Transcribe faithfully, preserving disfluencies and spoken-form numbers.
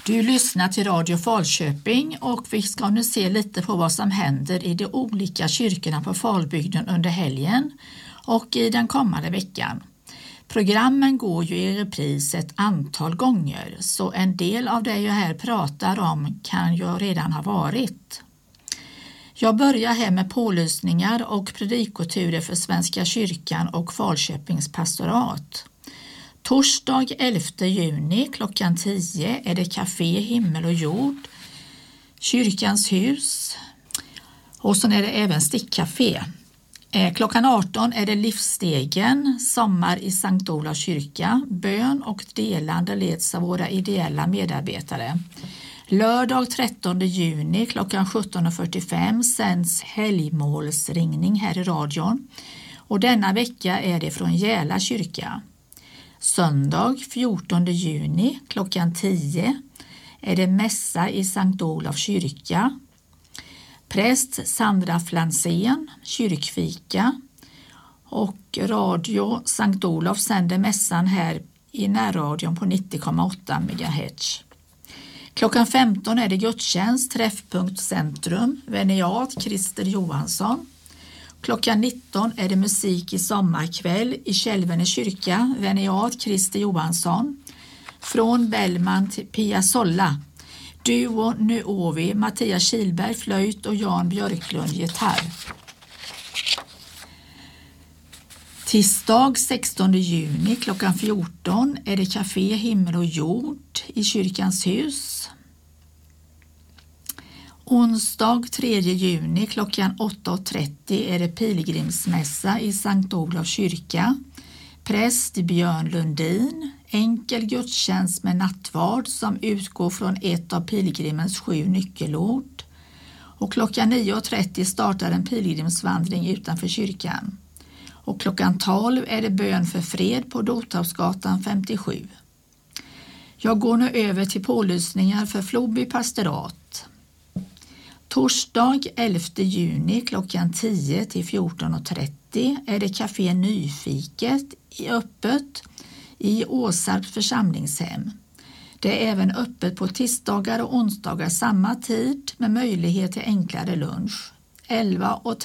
Du lyssnar till Radio Falköping och vi ska nu se lite på vad som händer i de olika kyrkorna på Falbygden under helgen och i den kommande veckan. Programmen går ju i repris ett antal gånger, så en del av det jag här pratar om kan ju redan ha varit. Jag börjar här med pålysningar och predikoturer för Svenska kyrkan och Falköpings pastorat. Torsdag elfte juni klockan tio är det Café Himmel och Jord, Kyrkans hus, och så är det även Stickcafé. Klockan arton är det Livsstegen, sommar i Sankt Olofs kyrka, bön och delande leds av våra ideella medarbetare. Lördag trettonde juni klockan sjutton fyrtiofem sänds helgmålsringning här i radion och denna vecka är det från Järla kyrka. Söndag fjortonde juni klockan tio är det mässa i Sankt Olofs kyrka. Präst Sandra Flansén, kyrkfika, och Radio Sankt Olof sänder mässan här i närradion på nittio komma åtta megahertz. Klockan femton är det gudstjänst, träffpunkt Centrum, Veniat Christer Johansson. Klockan nitton är det musik i sommarkväll i Kälvene kyrka, Veniat Christer Johansson. Från Bellman till Pia Solla. Duo Nuovi, Mattias Kilberg flöjt och Jan Björklund gitarr. Tisdag sextonde juni klockan fjorton är det Café Himmel och Jord i Kyrkans hus. Onsdag tredje juni klockan åtta trettio är det pilgrimsmässa i Sankt Olofs kyrka. Präst Björn Lundin, enkel gudstjänst med nattvard som utgår från ett av pilgrimens sju nyckelord. Och klockan nio trettio startar en pilgrimsvandring utanför kyrkan. Och klockan tolv är det bön för fred på Dothavsgatan femtiosju. Jag går nu över till pålysningar för Floby pastorat. Torsdag elfte juni klockan tio till fjorton trettio är det Café Nyfiket i öppet i Åsarps församlingshem. Det är även öppet på tisdagar och onsdagar samma tid med möjlighet till enklare lunch. elva